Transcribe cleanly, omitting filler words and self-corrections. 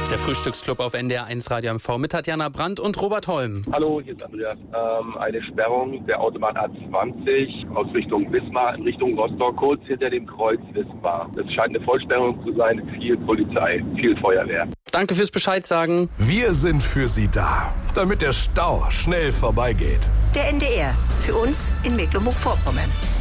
Der Frühstücksclub auf NDR1 Radio MV mit Tatjana Brandt und Robert Holm. Hallo, hier ist Andreas. Eine Sperrung der Autobahn A20 aus Richtung Wismar in Richtung Rostock, kurz hinter dem Kreuz Wismar. Es scheint eine Vollsperrung zu sein, viel Polizei, viel Feuerwehr. Danke fürs Bescheid sagen. Wir sind für Sie da, damit der Stau schnell vorbeigeht. Der NDR, für uns in Mecklenburg-Vorpommern.